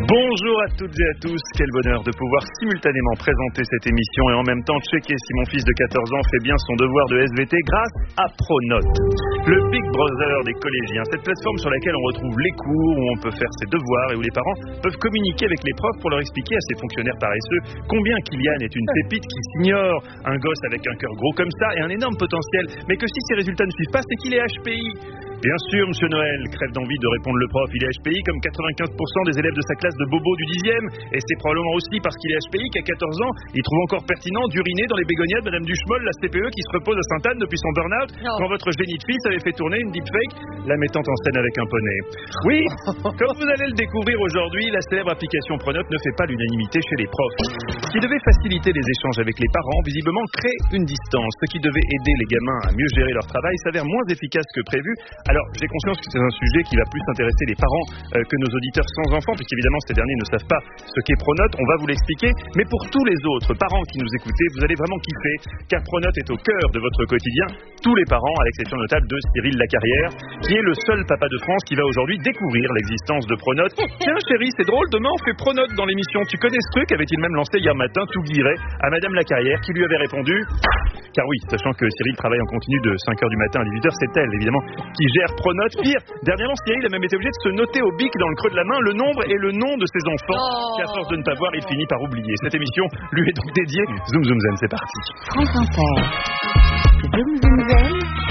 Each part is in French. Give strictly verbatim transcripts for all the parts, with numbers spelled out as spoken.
Bonjour à toutes et à tous, quel bonheur de pouvoir simultanément présenter cette émission et en même temps checker si mon fils de quatorze ans fait bien son devoir de S V T grâce à Pronote, le Big Brother des collégiens, cette plateforme sur laquelle on retrouve les cours, où on peut faire ses devoirs et où les parents peuvent communiquer avec les profs pour leur expliquer à ces fonctionnaires paresseux combien Kylian est une pépite qui s'ignore, un gosse avec un cœur gros comme ça et un énorme potentiel, mais que si ces résultats ne suivent pas, c'est qu'il est H P I. Bien sûr, Monsieur Noël crève d'envie de répondre le prof, il est H P I comme quatre-vingt-quinze pour cent des élèves de sa classe de bobo du dixième, et c'est probablement aussi parce qu'il est H P I qu'à quatorze ans, il trouve encore pertinent d'uriner dans les bégonias de Madame Duchemol, la C P E qui se repose à Sainte-Anne depuis son burn-out, quand votre génie de fils avait fait tourner une deepfake, la mettant en scène avec un poney. Oui, comme vous allez le découvrir aujourd'hui, la célèbre application Pronote ne fait pas l'unanimité chez les profs. Ce qui devait faciliter les échanges avec les parents, visiblement crée une distance. Ce qui devait aider les gamins à mieux gérer leur travail s'avère moins efficace que prévu. Alors, j'ai conscience que c'est un sujet qui va plus intéresser les parents euh, que nos auditeurs sans enfants, puisqu'évidemment ces derniers ne savent pas ce qu'est Pronote, on va vous l'expliquer. Mais pour tous les autres parents qui nous écoutez, vous allez vraiment kiffer, car Pronote est au cœur de votre quotidien. Tous les parents, à l'exception notable de Cyril Lacarrière, qui est le seul papa de France qui va aujourd'hui découvrir l'existence de Pronote. Tiens chérie, c'est drôle, demain on fait Pronote dans l'émission. Tu connais ce truc? Avait-il même lancé hier matin, tout guiret, à Madame Lacarrière, qui lui avait répondu... Car oui, sachant que Cyril travaille en continu de cinq heures du matin à dix-huit heures, c'est elle, évidemment, qui gère Pronote. Pire, dernièrement, Cyril a même été obligé de se noter au bic dans le creux de la main le nombre et le nom de ses enfants, oh. Qu'à force de ne pas voir, il finit par oublier. Cette émission lui est donc dédiée. Zoom Zoom Zen, c'est parti. France Inter. Zoom Zoom Zen.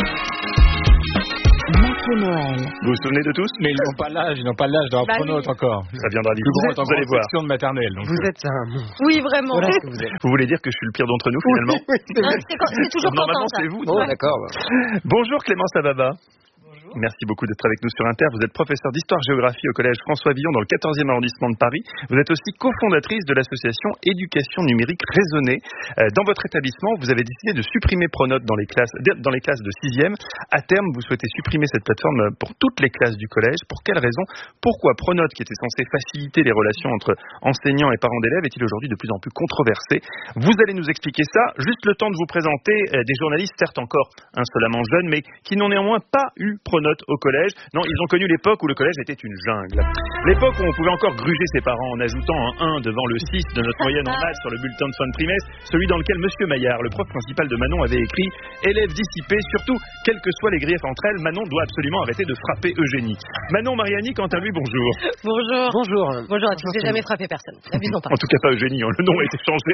Noël. Vous vous souvenez de tous? Mais ils n'ont pas l'âge, ils n'ont pas l'âge d'avoir bah Pronote oui. encore. Ça viendra du vous, êtes, vous allez voir. De maternelle. Donc vous êtes un monstre. Oui, vraiment. Voilà ce que vous êtes. Vous voulez dire que je suis le pire d'entre nous finalement? Oui, oui, c'est, non, c'est, c'est toujours Normalement, content, c'est vous. Oh, d'accord. Bonjour Clémence Ababa. Merci beaucoup d'être avec nous sur Inter. Vous êtes professeure d'histoire-géographie au collège François Villon dans le quatorzième arrondissement de Paris. Vous êtes aussi cofondatrice de l'association Éducation numérique raisonnée. Dans votre établissement, vous avez décidé de supprimer Pronote dans les classes, dans les classes de sixième. À terme, vous souhaitez supprimer cette plateforme pour toutes les classes du collège. Pour quelle raison? Pourquoi Pronote, qui était censé faciliter les relations entre enseignants et parents d'élèves, est-il aujourd'hui de plus en plus controversé? Vous allez nous expliquer ça. Juste le temps de vous présenter des journalistes, certes encore insolemment jeunes, mais qui n'ont néanmoins pas eu Pronote au collège. Non, ils ont connu l'époque où le collège était une jungle. L'époque où on pouvait encore gruger ses parents en ajoutant un un devant le six de notre moyenne en maths sur le bulletin de fin de trimestre, celui dans lequel Monsieur Maillard, le prof principal de Manon, avait écrit « Élève dissipé, surtout, quels que soient les griefs entre elles, Manon doit absolument arrêter de frapper Eugénie. » Manon Mariani, quant à lui, bonjour. Bonjour. Bonjour. Bonjour à tous. J'ai jamais frappé personne. N'abusons pas. En tout cas pas Eugénie, hein, le nom a été changé.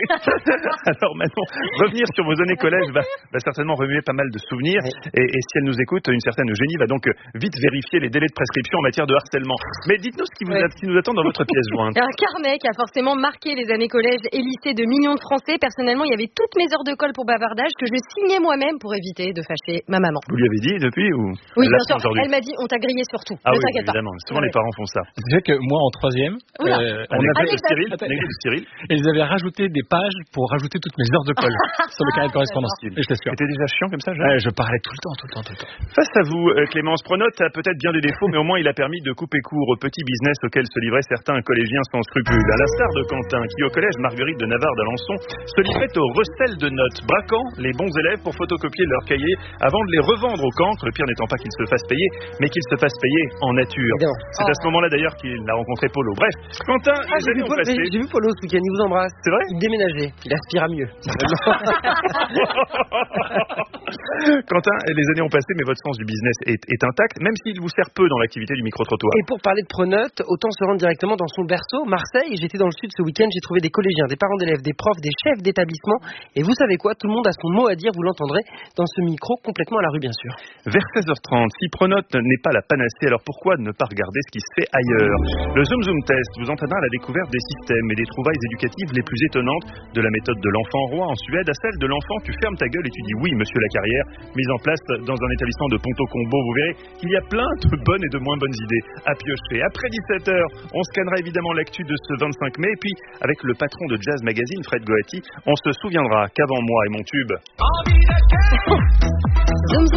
Alors Manon, revenir sur vos années collège va, va certainement remuer pas mal de souvenirs. Oui. Et, et si elle nous écoute, une certaine Eugénie va donc vite vérifier les délais de prescription en matière de harcèlement. Mais dites-nous ce qui, vous oui. a, ce qui nous attend dans votre pièce jointe. Un carnet qui a forcément marqué les années collège et lycée de millions de Français. Personnellement, il y avait toutes mes heures de colle pour bavardage que je signais moi-même pour éviter de fâcher ma maman. Vous lui avez dit depuis ou Oui, bien sûr. Elle m'a dit, on t'a grillé sur tout. Ah ne oui, t'inquiète évidemment. pas. Souvent oui. les parents font ça. C'est vrai que moi, en troisième, euh, on avait Cyril, Cyril, et ils avaient rajouté des pages pour rajouter toutes mes heures de colle sur le carnet de correspondance. Et je t'assure. C'était déjà chiant comme ça, je... Ouais, je parlais tout le temps, tout le temps, tout le temps. Face à vous, Clémence, Pronote a peut-être bien des défauts, mais au moins il a permis de couper court au petit business auquel se livraient certains collégiens sans scrupules. À l'instar de Quentin, qui au collège Marguerite de Navarre d'Alençon se livrait au recel de notes, braquant les bons élèves pour photocopier leurs cahiers avant de les revendre au cancre, le pire n'étant pas qu'ils se fassent payer, mais qu'ils se fassent payer en nature. Évidemment. C'est oh. à ce moment-là d'ailleurs qu'il a rencontré Polo. Bref, Quentin, ah, les années ont passé. J'ai vu Polo ce week-end, il vous embrasse. C'est vrai? Il déménageait, il aspire à mieux. Quentin, les années ont passé, mais votre sens du business est, est intact, même s'il vous sert peu dans l'activité du micro-trottoir. Et pour parler de Pronote, autant se rendre directement dans son berceau, Marseille. J'étais dans le sud ce week-end, j'ai trouvé des collégiens, des parents d'élèves, des profs, des chefs d'établissement. Et vous savez quoi, tout le monde a son mot à dire, vous l'entendrez dans ce micro, complètement à la rue bien sûr. Vers seize heures trente, si Pronote n'est pas la panacée, alors pourquoi ne pas regarder ce qui se fait ailleurs? Le Zoom Zoom Test vous entraînera à la découverte des systèmes et des trouvailles éducatives les plus étonnantes, de la méthode de l'enfant roi en Suède à celle de l'enfant tu fermes ta gueule et tu dis oui monsieur Lacarrière, mise en place dans un établissement de Ponto Combo. Vous verrez qu'il y a plein de bonnes et de moins bonnes idées à piocher. Après dix-sept heures, on scannera évidemment l'actu de ce vingt-cinq mai, et puis avec le patron de Jazz Magazine, Fred Goati, on se souviendra qu'avant moi et mon tube... Zoom Zoom Zen.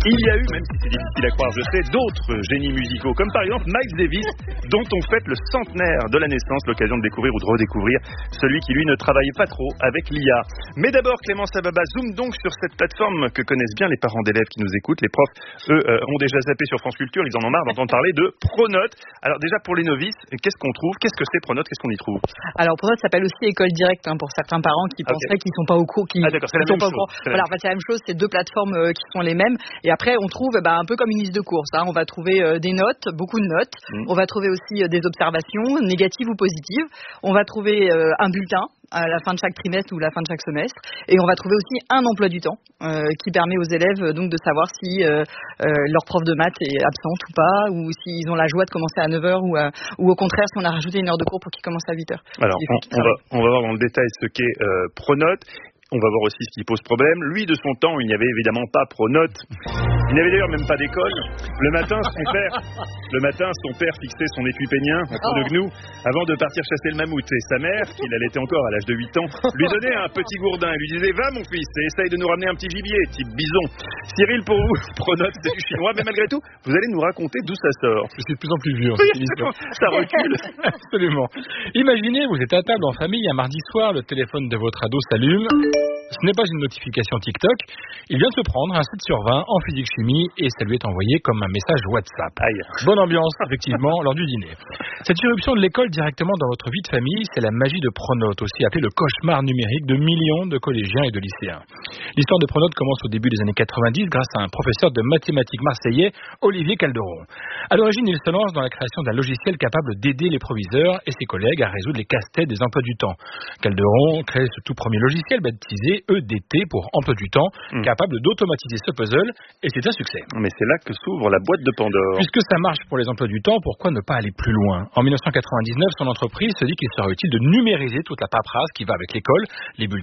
Il y a eu, même si c'est difficile à croire, je sais, d'autres génies musicaux, comme par exemple Miles Davis, dont on fête le centenaire de la naissance, l'occasion de découvrir ou de redécouvrir celui qui, lui, ne travaille pas trop avec l'I A. Mais d'abord, Clémence Ababa, zoom donc sur cette plateforme que connaissent bien les parents d'élèves qui nous écoutent. Les profs, eux, euh, ont déjà zappé sur France Culture, ils en ont marre d'entendre parler de Pronote. Alors déjà, pour les novices, qu'est-ce qu'on trouve? Qu'est-ce que c'est Pronote? Qu'est-ce qu'on y trouve? Alors Pronote s'appelle aussi École Directe, hein, pour certains parents qui Okay. penseraient qu'ils sont pas au cours, qui ah, d'accord, c'est la sont même pas chose. au cours. C'est la Voilà, même en fait, c'est la même chose, c'est deux plateformes euh, qui sont les mêmes. Et après, on trouve bah, un peu comme une liste de courses. Hein. On va trouver euh, des notes, beaucoup de notes. Mmh. On va trouver aussi euh, des observations, négatives ou positives. On va trouver euh, un bulletin à la fin de chaque trimestre ou la fin de chaque semestre. Et on va trouver aussi un emploi du temps euh, qui permet aux élèves euh, donc de savoir si euh, euh, leur prof de maths est absente ou pas, ou s'ils ont la joie de commencer à neuf heures ou, à, ou au contraire si on a rajouté une heure de cours pour qu'ils commencent à huit heures. Alors, on, on, va, on va voir dans le détail ce qu'est euh, Pronote. On va voir aussi ce qui pose problème. Lui, de son temps, il n'y avait évidemment pas Pronote. Il n'avait d'ailleurs même pas d'école. Le matin, son père, le matin, son père fixait son écupénien entre oh. deux gnous avant de partir chasser le mammouth. Et sa mère, qu'il allaitait encore à l'âge de huit ans, lui donnait un petit gourdin et lui disait « Va, mon fils, et essaye de nous ramener un petit gibier, type bison. » Cyril, pour vous, Pronote, c'est du chinois, mais malgré tout, vous allez nous raconter d'où ça sort. Je suis de plus en plus vieux en cette émission. Ça recule. Absolument. Imaginez, vous êtes à table en famille un mardi soir, le téléphone de votre ado s'allume. Ce n'est pas une notification TikTok. Il vient de se prendre un sept sur vingt en physique-chimie et ça lui est envoyé comme un message WhatsApp. Aïe. Bonne ambiance, effectivement, lors du dîner. Cette irruption de l'école directement dans votre vie de famille, c'est la magie de Pronote, aussi appelée le cauchemar numérique de millions de collégiens et de lycéens. L'histoire de Pronote commence au début des années quatre-vingt-dix grâce à un professeur de mathématiques marseillais, Olivier Calderon. À l'origine, il se lance dans la création d'un logiciel capable d'aider les proviseurs et ses collègues à résoudre les casse-têtes des emplois du temps. Calderon crée ce tout premier logiciel baptisé E D T pour emploi du temps, mmh. capable d'automatiser ce puzzle, et c'est un succès. Mais c'est là que s'ouvre la boîte de Pandore. Puisque ça marche pour les emplois du temps, pourquoi ne pas aller plus loin? En dix-neuf cent quatre-vingt-dix-neuf, son entreprise se dit qu'il serait utile de numériser toute la paperasse qui va avec l'école, les bulletins